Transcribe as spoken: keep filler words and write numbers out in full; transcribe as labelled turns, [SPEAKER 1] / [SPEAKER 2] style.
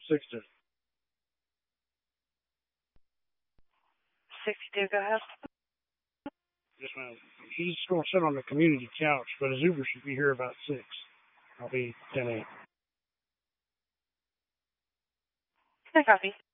[SPEAKER 1] sixty.
[SPEAKER 2] sixty-two, go ahead.
[SPEAKER 1] Yes, ma'am. He's going to sit on the community couch, but his Uber should be here about six. I'll be ten eight.
[SPEAKER 2] Can I copy?